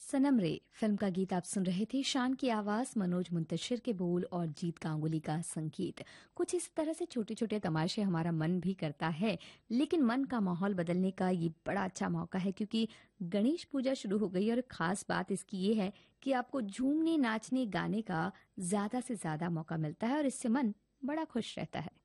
सनम रे फिल्म का गीत आप सुन रहे थे। शान की आवाज, मनोज मुंतशिर के बोल और जीत गांगुली का संगीत। कुछ इस तरह से छोटे छोटे तमाशे हमारा मन भी करता है, लेकिन मन का माहौल बदलने का ये बड़ा अच्छा मौका है, क्योंकि गणेश पूजा शुरू हो गई और खास बात इसकी ये है कि आपको झूमने, नाचने, गाने का ज्यादा से ज्यादा मौका मिलता है और इससे मन बड़ा खुश रहता है।